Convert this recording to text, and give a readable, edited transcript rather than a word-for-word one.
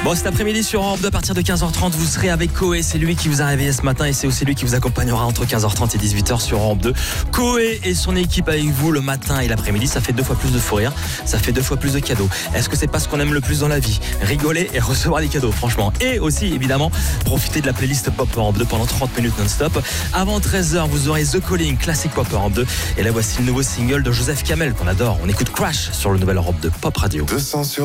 Bon, cet après-midi sur Europe 2 à partir de 15h30, vous serez avec Koé. C'est lui qui vous a réveillé ce matin et c'est aussi lui qui vous accompagnera entre 15h30 et 18h sur Europe 2. Koé et son équipe avec vous le matin et l'après-midi. Ça fait 2 fois plus de fou rire. Ça fait 2 fois plus de cadeaux. Est-ce que c'est pas ce qu'on aime le plus dans la vie? Rigoler et recevoir des cadeaux, franchement. Et aussi, évidemment, profiter de la playlist Pop Europe 2 pendant 30 minutes non-stop. Avant 13h, vous aurez The Calling, classique Pop Europe 2. Et là, voici le nouveau single de Joseph Kamel qu'on adore. On écoute Crash sur le nouvel Europe 2 Pop Radio.